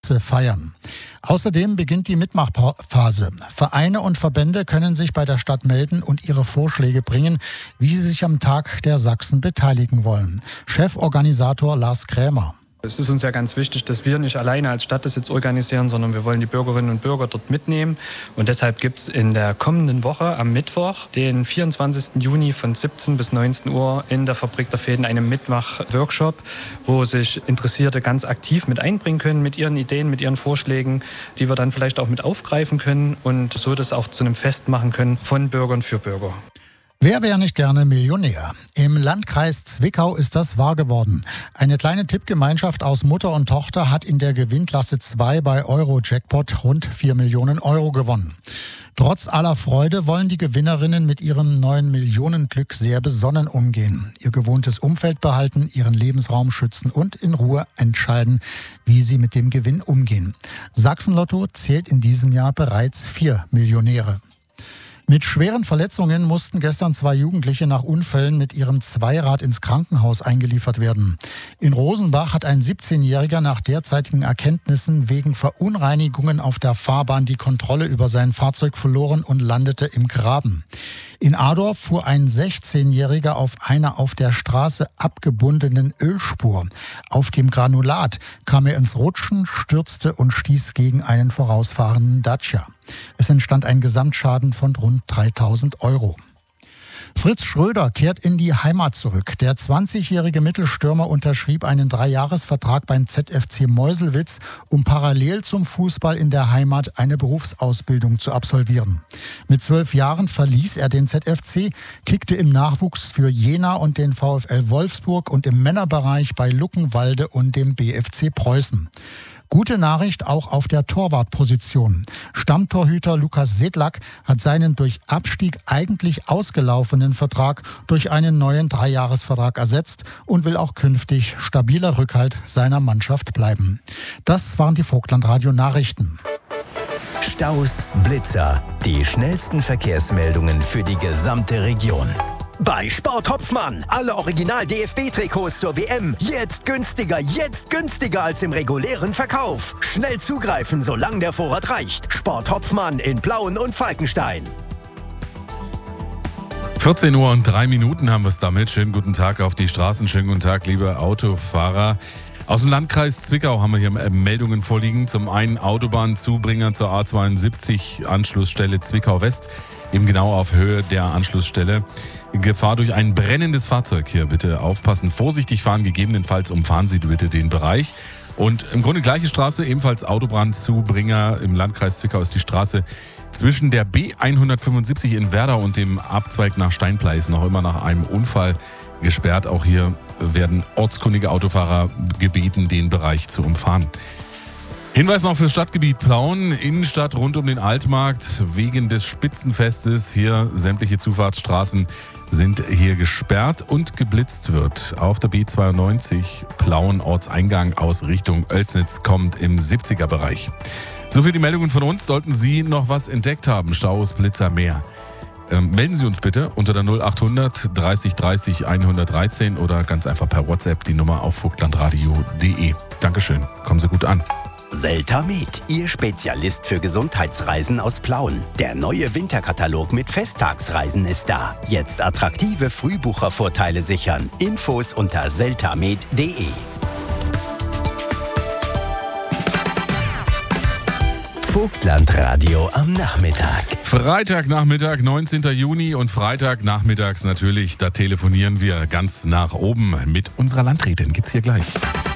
Straße feiern. Außerdem beginnt die Mitmachphase. Vereine und Verbände können sich bei der Stadt melden und ihre Vorschläge bringen, wie sie sich am Tag der Sachsen beteiligen wollen. Cheforganisator Lars Krämer. Es ist uns ja ganz wichtig, dass wir nicht alleine als Stadt das jetzt organisieren, sondern wir wollen die Bürgerinnen und Bürger dort mitnehmen. Und deshalb gibt es in der kommenden Woche am Mittwoch, den 24. Juni von 17 bis 19 Uhr in der Fabrik der Fäden einen Mitmach-Workshop, wo sich Interessierte ganz aktiv mit einbringen können, mit ihren Ideen, mit ihren Vorschlägen, die wir dann vielleicht auch mit aufgreifen können und so das auch zu einem Fest machen können von Bürgern für Bürger. Wer wäre nicht gerne Millionär? Im Landkreis Zwickau ist das wahr geworden. Eine kleine Tippgemeinschaft aus Mutter und Tochter hat in der Gewinnklasse 2 bei Euro-Jackpot rund 4 Millionen Euro gewonnen. Trotz aller Freude wollen die Gewinnerinnen mit ihrem neuen Millionenglück sehr besonnen umgehen, ihr gewohntes Umfeld behalten, ihren Lebensraum schützen und in Ruhe entscheiden, wie sie mit dem Gewinn umgehen. Sachsen-Lotto zählt in diesem Jahr bereits 4 Millionäre. Mit schweren Verletzungen mussten gestern 2 Jugendliche nach Unfällen mit ihrem Zweirad ins Krankenhaus eingeliefert werden. In Rosenbach hat ein 17-Jähriger nach derzeitigen Erkenntnissen wegen Verunreinigungen auf der Fahrbahn die Kontrolle über sein Fahrzeug verloren und landete im Graben. In Adorf fuhr ein 16-Jähriger auf einer auf der Straße abgebundenen Ölspur. Auf dem Granulat kam er ins Rutschen, stürzte und stieß gegen einen vorausfahrenden Dacia. Es entstand ein Gesamtschaden von rund 3.000 Euro. Fritz Schröder kehrt in die Heimat zurück. Der 20-jährige Mittelstürmer unterschrieb einen 3-Jahres-Vertrag beim ZFC Meuselwitz, um parallel zum Fußball in der Heimat eine Berufsausbildung zu absolvieren. Mit 12 Jahren verließ er den ZFC, kickte im Nachwuchs für Jena und den VfL Wolfsburg und im Männerbereich bei Luckenwalde und dem BFC Preußen. Gute Nachricht auch auf der Torwartposition. Stammtorhüter Lukas Sedlak hat seinen durch Abstieg eigentlich ausgelaufenen Vertrag durch einen neuen 3-Jahres-Vertrag ersetzt und will auch künftig stabiler Rückhalt seiner Mannschaft bleiben. Das waren die Vogtlandradio Nachrichten. Staus, Blitzer, die schnellsten Verkehrsmeldungen für die gesamte Region. Bei Sport Hopfmann. Alle Original-DFB-Trikots zur WM. Jetzt günstiger als im regulären Verkauf. Schnell zugreifen, solange der Vorrat reicht. Sport Hopfmann in Plauen und Falkenstein. 14 Uhr und 3 Minuten haben wir es damit. Schönen guten Tag auf die Straßen. Schönen guten Tag, liebe Autofahrer. Aus dem Landkreis Zwickau haben wir hier Meldungen vorliegen. Zum einen Autobahnzubringer zur A72, Anschlussstelle Zwickau West. Eben genau auf Höhe der Anschlussstelle. Gefahr durch ein brennendes Fahrzeug hier. Bitte aufpassen, vorsichtig fahren, gegebenenfalls umfahren Sie bitte den Bereich. Und im Grunde gleiche Straße, ebenfalls Autobahnzubringer im Landkreis Zwickau ist die Straße zwischen der B175 in Werder und dem Abzweig nach Steinpleis noch immer nach einem Unfall gesperrt. Auch hier werden ortskundige Autofahrer gebeten, den Bereich zu umfahren. Hinweis noch für Stadtgebiet Plauen, Innenstadt rund um den Altmarkt, wegen des Spitzenfestes. Hier sämtliche Zufahrtsstraßen sind hier gesperrt und geblitzt wird. Auf der B92 Plauen Ortseingang aus Richtung Oelsnitz kommt im 70er-Bereich. So viel die Meldungen von uns. Sollten Sie noch was entdeckt haben, Staus, Blitzer, mehr, melden Sie uns bitte unter der 0800 30 30 113 oder ganz einfach per WhatsApp die Nummer auf vogtlandradio.de. Dankeschön, kommen Sie gut an. Seltamed, Ihr Spezialist für Gesundheitsreisen aus Plauen. Der neue Winterkatalog mit Festtagsreisen ist da. Jetzt attraktive Frühbuchervorteile sichern. Infos unter seltamed.de. Vogtlandradio am Nachmittag. Freitagnachmittag, 19. Juni und Freitagnachmittags natürlich, da telefonieren wir ganz nach oben mit unserer Landrätin. Gibt's hier gleich.